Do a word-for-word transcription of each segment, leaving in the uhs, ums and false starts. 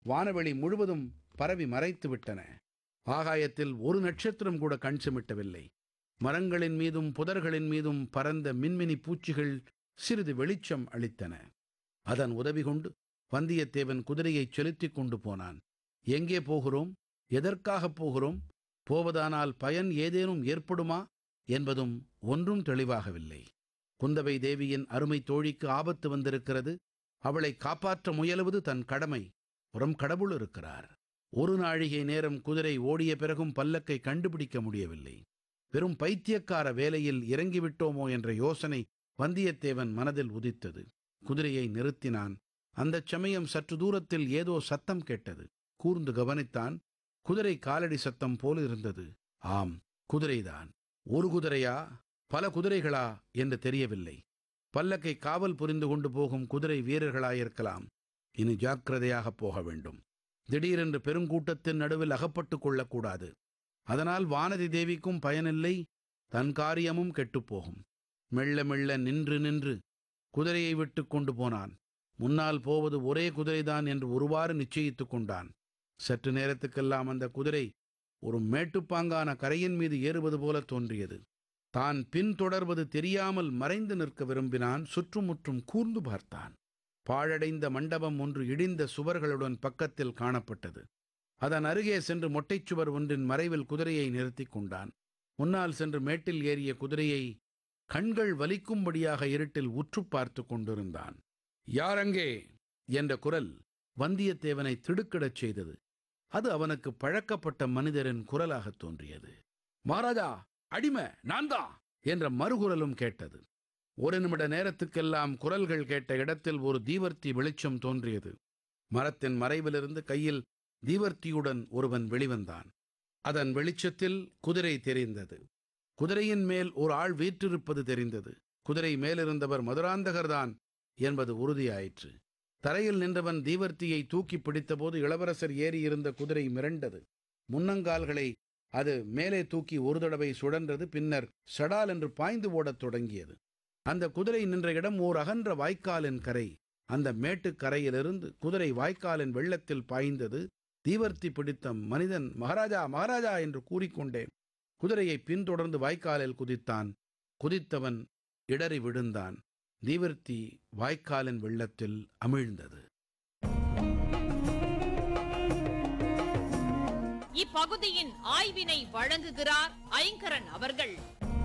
வானவெளி முழுவதும் பரவி மறைத்து விட்டன. ஆகாயத்தில் ஒரு நட்சத்திரம் கூட கண் சிமிட்டவில்லை. மரங்களின் மீதும் புதர்களின் மீதும் பறந்த மின்மினி பூச்சிகள் சிறிது வெளிச்சம் அளித்தன. அதன் உதவி கொண்டு வந்தியத்தேவன் குதிரையைச் செலுத்திக் கொண்டு போனான். எங்கே போகிறோம், எதற்காகப் போகிறோம், போவதானால் பயன் ஏதேனும் ஏற்படுமா என்பதும் ஒன்றும் தெளிவாகவில்லை. குந்தவை தேவியின் அருமை தோழிக்கு ஆபத்து வந்திருக்கிறது. அவளை காப்பாற்ற முயலுவது தன் கடமை. புறம் கடவுள் இருக்கிறார். ஒரு நாழிகை நேரம் குதிரை ஓடிய பிறகும் பல்லக்கை கண்டுபிடிக்க முடியவில்லை. வெறும் பைத்தியக்கார வேலையில் இறங்கிவிட்டோமோ என்ற யோசனை வந்தியத்தேவன் மனதில் உதித்தது. குதிரையை நிறுத்தினான். அந்தச் சமயம் சற்று தூரத்தில் ஏதோ சத்தம் கேட்டது. கூர்ந்து கவனித்தான். குதிரை காலடி சத்தம் போல் இருந்தது. ஆம், குதிரைதான். ஒரு குதிரையா, பல குதிரைகளா என்று தெரியவில்லை. பல்லக்கை காவல் புரிந்து கொண்டு போகும் குதிரை வீரர்களாயிருக்கலாம். இனி ஜாக்கிரதையாக போக வேண்டும். திடீரென்று பெருங்கூட்டத்தின் நடுவில் அகப்பட்டுக் கொள்ளக்கூடாது. அதனால் வானதி தேவிக்கும் பயனில்லை, தன் காரியமும் கெட்டுப்போகும். மெல்ல மெல்ல நின்று நின்று குதிரையை விட்டு கொண்டு போனான். முன்னால் போவது ஒரே குதிரைதான் என்று ஒருவாறு நிச்சயித்துக் கொண்டான். சற்று நேரத்துக்கெல்லாம் அந்த குதிரை ஒரு மேட்டுப்பாங்கான கரையின் மீது ஏறுவது போல தோன்றியது. தான் பின்தொடர்வது தெரியாமல் மறைந்து நிற்க விரும்பினான். சுற்றுமுற்றும் கூர்ந்து பார்த்தான். பாழடைந்த மண்டபம் ஒன்று இடிந்த சுவர்களுடன் பக்கத்தில் காணப்பட்டது. அதன் அருகே சென்று மொட்டைச்சுவர் ஒன்றின் மறைவில் குதிரையை நிறுத்திக் கொண்டான். முன்னால் சென்று மேட்டில் ஏறிய குதிரையை கண்கள் வலிக்கும்படியாக இருட்டில் உற்று பார்த்து கொண்டிருந்தான். யாரங்கே என்ற குரல் வந்தியத்தேவனை திடுக்கிடச் செய்தது. அது அவனுக்கு பழக்கப்பட்ட மனிதரின் குரலாகத் தோன்றியது. மகாராஜா, அடிமை நான்தான் என்ற மறுகுரலும் கேட்டது. ஒரு நிமிட நேரத்துக்கெல்லாம் குரல்கள் கேட்ட இடத்தில் ஒரு தீவர்த்தி வெளிச்சம் தோன்றியது. மரத்தின் மறைவிலிருந்து கையில் தீவர்த்தியுடன் ஒருவன் வெளிவந்தான். அதன் வெளிச்சத்தில் குதிரை தெரிந்தது. குதிரையின் மேல் ஒரு ஆள் வீற்றிருப்பது தெரிந்தது. குதிரை மேலிருந்தவர் மதுராந்தகர்தான் என்பது உறுதியாயிற்று. தரையில் நின்றவன் தீவர்த்தியை தூக்கி பிடித்தபோது இளவரசர் ஏறியிருந்த குதிரை மிரண்டது. முன்னங்கால்களை அது மேலே தூக்கி ஒரு தடவை சுழன்றது. பின்னர் சடால் என்று பாய்ந்து ஓடத் தொடங்கியது. அந்த குதிரை நின்ற இடம் ஓர் அகன்ற வாய்க்காலின் கரை. அந்த மேட்டுக்கரையிலிருந்து குதிரை வாய்க்காலின் வெள்ளத்தில் பாய்ந்தது. தீவர்த்தி பிடித்த மனிதன் மகாராஜா மகாராஜா என்று கூறிக்கொண்டே குதிரையை பின்தொடர்ந்து வாய்க்காலில் குதித்தான். குதித்தவன் இடறி விழுந்தான். தீவர்த்தி வாய்க்காலின் வெள்ளத்தில் அமிழ்ந்தது. இப்பகுதியின் ஆய்வினை வழங்குகிறார் ஐங்கரன் அவர்கள்.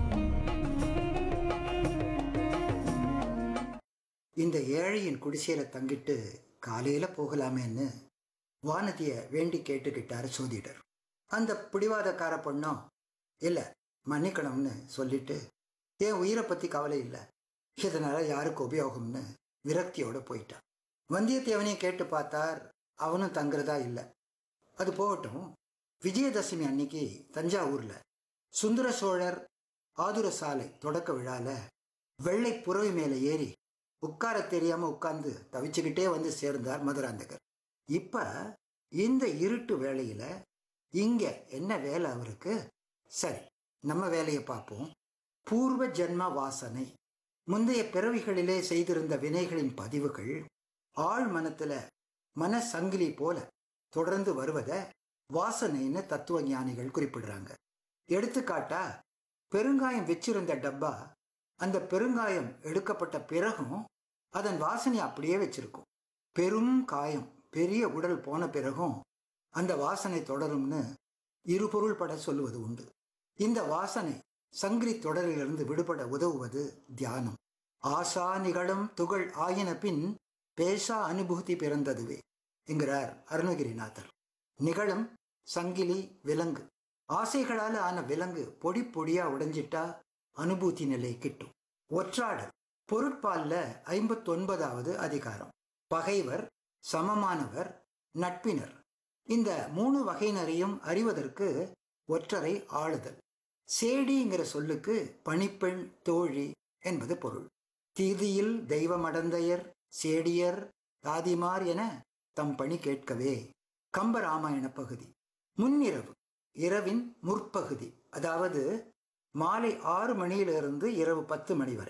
இந்த ஏழையின் குடிசையில தங்கிட்டு காலையில போகலாமேன்னு வானதிய வேண்டி கேட்டுக்கிட்டாரு சோதிடர். அந்த பிடிவாதக்கார பொண்ணும் இல்ல மன்னிக்கணும்னு சொல்லிட்டு என் உயிரை பத்தி கவலை இல்லை, இதனால யாருக்கு உபயோகம்னு விரக்தியோட போயிட்டான். வந்தியத்தேவனையும் கேட்டு பார்த்தார். அவனும் தங்குறதா இல்லை. அது போகட்டும், விஜயதசமி அன்னைக்கு தஞ்சாவூர்ல சுந்தர சோழர் ஆதுர சாலை தொடக்க விழால வெள்ளை புறவி மேல ஏறி உட்கார தெரியாம உட்கார்ந்து தவிச்சுக்கிட்டே வந்து சேர்ந்தார் மதுராந்தகர். இப்ப இந்த இருட்டு வேளையில இங்க என்ன வேலை அவருக்கு? சரி, நம்ம வேலையை பார்ப்போம். பூர்வ ஜென்ம வாசனை, முந்தைய பிறவிகளிலே செய்திருந்த வினைகளின் பதிவுகள் ஆழ் மனத்துல மனசங்கிலி போல தொடர்ந்து வருவத வாசனைன்னு தத்துவ ஞானிகள் குறிப்பிடுறாங்க. எடுத்துக்காட்டா, பெருங்காயம் வச்சிருந்த டப்பா அந்த பெருங்காயம் எடுக்கப்பட்ட பிறகும் அதன் வாசனை அப்படியே வச்சிருக்கும். பெரும் காயம் பெரிய உடல் போன பிறகும் அந்த வாசனை தொடரும்னு இருபொருள் பட சொல்லுவது உண்டு. இந்த வாசனை சங்கிலி தொடரிலிருந்து விடுபட உதவுவது தியானம். ஆசா நிகழும் துகள் ஆயின பின் பேசா அனுபூதி பிறந்ததுவே என்கிறார் அருணகிரிநாதர். நிகழும் சங்கிலி விலங்கு, ஆசைகளால ஆன விலங்கு பொடி பொடியா உடைஞ்சிட்டா அனுபூதி நிலை கிட்டும். ஒற்றாடல் பொருட்பால்ல ஐம்பத்தி ஒன்பதாவது அதிகாரம். பகைவர், சமமானவர், நட்பினர், இந்த மூணு வகையினரையும் அறிவதற்கு ஒற்றரை ஆளுதல். சேடிங்கிற சொல்லுக்கு பணிப்பெண், தோழி என்பது பொருள். தீதியில் தெய்வமடந்தையர், சேடியர், தாதிமார் என தம் பணி கேட்கவே. கம்பராமாயண பகுதி. முன்னிரவு, இரவின் முற்பகுதி, அதாவது மாலை ஆறு மணியிலிருந்து இரவு பத்து மணி வரை,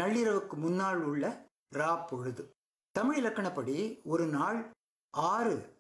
நள்ளிரவுக்கு முன்னால் உள்ள ரா பொழுது. தமிழ் இலக்கணப்படி ஒரு நாள் ஆறு